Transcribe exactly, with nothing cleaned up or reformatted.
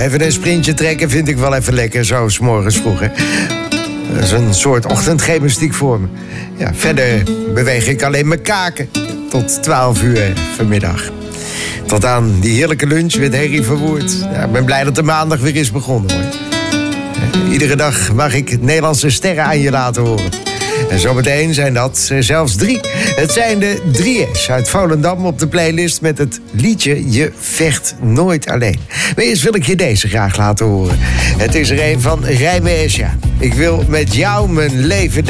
even een sprintje trekken vind ik wel even lekker, zo 's morgens vroeg. Hè. Dat is een soort ochtendgymnastiek voor me. Ja, verder beweeg ik alleen mijn kaken tot twaalf uur vanmiddag. Tot aan die heerlijke lunch met Harry Verwoerd. Ja, ik ben blij dat de maandag weer is begonnen, hoor. Iedere dag mag ik Nederlandse sterren aan je laten horen. En zometeen zijn dat er zelfs drie. Het zijn de drie S's uit Volendam op de playlist met het liedje Je vecht nooit alleen. Maar eerst wil ik je deze graag laten horen. Het is er een van Rijme Esja. Ik wil met jou mijn leven delen.